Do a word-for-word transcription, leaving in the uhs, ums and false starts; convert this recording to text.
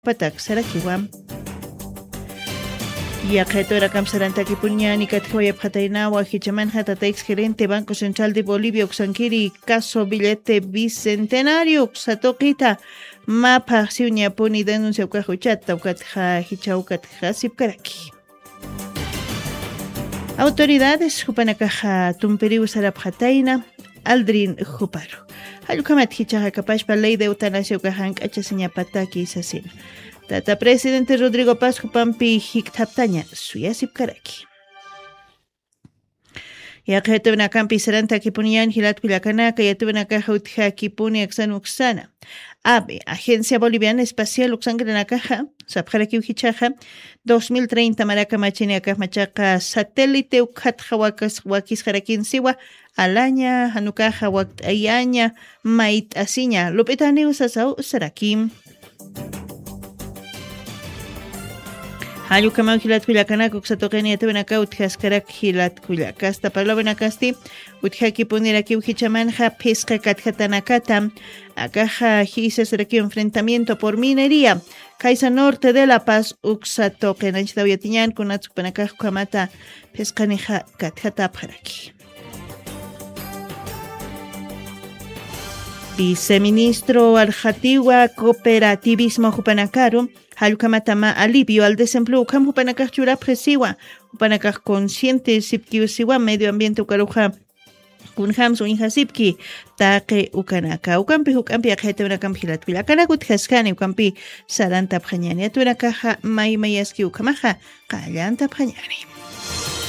patak sarakiwan. Yaqatora kamsarantaki puñani katjoya patainawa hichamanha tata ex gerente Banco Central de Bolivia Uxankiri caso billete bicentenario Xatoquita mapa siuña puni denuncia ukajuchata ukatja hichaukatja sipkaraki. Autoridades hupanakaja tumpiriu sarapjataina Aldrin Juparo. Halukamat hichaja kapashpa ley de eutanasia ukajank achaseña pataki isasina. Tata presidente Rodrigo Paz Jupampi hiktaptaña suya sipkaraki. Yaqhetuna kampi saranta kipunian hilat pilakanaka yatuna caja utja kipuni exan uxana. AVE, Agencia Boliviana Espacial Uxangrenakaja, Sapjaraki Ujichaja, dos mil treinta Maraca Machini Akamachaca, Satélite Ukhatja Wakas Wakis Jarakin Siwa, Alaña, Hanukaja Wakt Ayaña, Mait Asiña, Lupitani Usasau Sarakim. Hayukamau hilat kuilakanak uksatokeni atubinaka utjaskarak hilat kuilakasta palabinakasti utjaki puniraki ujichamanja pesca katjatanakatam akaja hisasaraki enfrentamiento por minería Caixa Norte de La Paz uksatoken anchitawiyatiñan kunatsukpanakaj kamata pescanija katjatapjaraki. Viceministro Arjatiwa Cooperativismo Jupanakaru Halukamatama alivio al desempleo Ukam Jupanakaj Chura Presiwa Jupanakaj consciente Sipkiusiwa Medio Ambiente Ukaruja Kunham Suinja Sipki Take Ukanaka Ukampi Ukampi Akete Unakampilat Vilakanakut Haskani Ukampi Saranta Panyani Atunakaja Mai Mayaski Ukamaja Kayanta Panyani.